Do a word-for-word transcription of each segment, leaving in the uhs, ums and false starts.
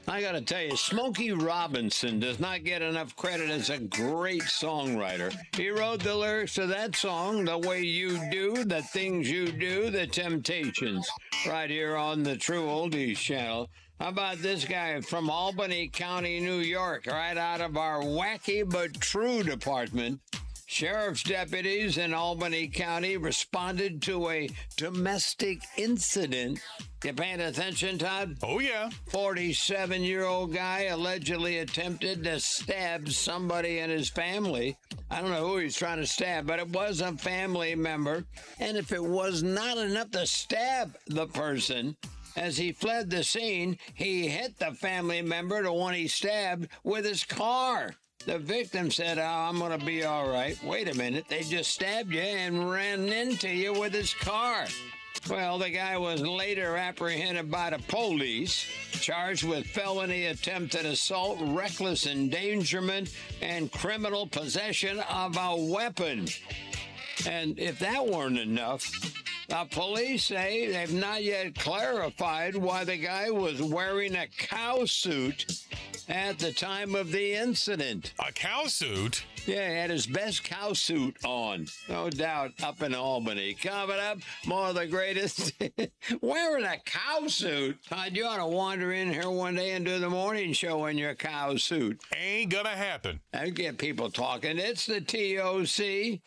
I got to tell you, Smokey Robinson does not get enough credit as a great songwriter. He wrote the lyrics to that song, The Way You Do, The Things You Do, The Temptations, right here on the True Oldies channel. How about this guy from Albany County, New York, right out of our wacky but true department? Sheriff's deputies in Albany County responded to a domestic incident. You paying attention, Todd? Oh, yeah. forty-seven-year-old guy allegedly attempted to stab somebody in his family. I don't know who he's trying to stab, but it was a family member. And if it was not enough to stab the person, as he fled the scene, he hit the family member, the one he stabbed, with his car. The victim said, oh, I'm going to be all right. Wait a minute. They just stabbed you and ran into you with his car. Well, the guy was later apprehended by the police, charged with felony attempted assault, reckless endangerment, and criminal possession of a weapon. And if that weren't enough, the police say they've not yet clarified why the guy was wearing a cow suit at the time of the incident. A cow suit? Yeah, he had his best cow suit on. No doubt, up in Albany. Coming up, more of the greatest. Wearing a cow suit? Todd, you ought to wander in here one day and do the morning show in your cow suit. Ain't gonna happen. I get people talking. It's the T O C.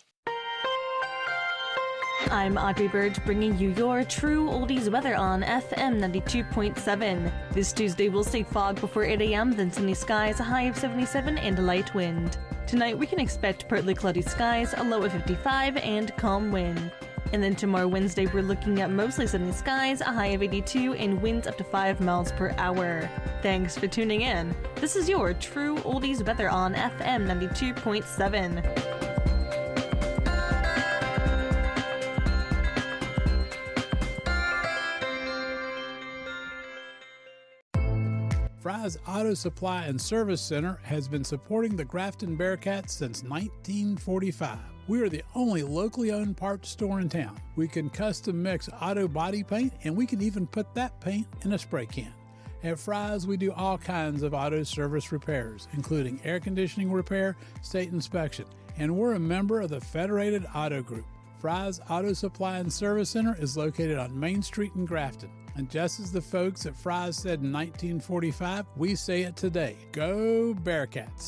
I'm Audrey Bird bringing you your True Oldies weather on F M ninety-two point seven. This Tuesday we'll see fog before eight a.m., then sunny skies, a high of seventy-seven and a light wind. Tonight we can expect partly cloudy skies, a low of fifty-five and calm wind. And then tomorrow Wednesday we're looking at mostly sunny skies, a high of eighty-two and winds up to five miles per hour. Thanks for tuning in. This is your True Oldies weather on F M ninety-two point seven. Fry's Auto Supply and Service Center has been supporting the Grafton Bearcats since nineteen forty-five. We are the only locally owned parts store in town. We can custom mix auto body paint, and we can even put that paint in a spray can. At Fry's, we do all kinds of auto service repairs, including air conditioning repair, state inspection, and we're a member of the Federated Auto Group. Fry's Auto Supply and Service Center is located on Main Street in Grafton. And just as the folks at Fry's said in nineteen forty-five, we say it today. Go Bearcats!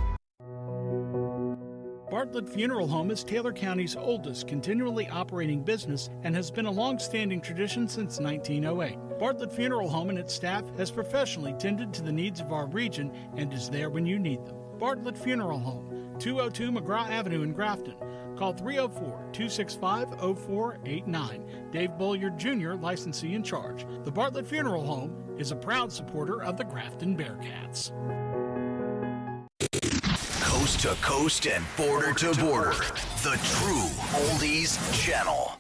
Bartlett Funeral Home is Taylor County's oldest continually operating business and has been a long-standing tradition since nineteen oh eight. Bartlett Funeral Home and its staff has professionally tended to the needs of our region and is there when you need them. Bartlett Funeral Home, two oh two McGraw Avenue in Grafton. Call three oh four, two six five, oh four eight nine. Dave Bolliard Junior, licensee in charge. The Bartlett Funeral Home is a proud supporter of the Grafton Bearcats. Coast to coast and border to border. The True Oldies Channel.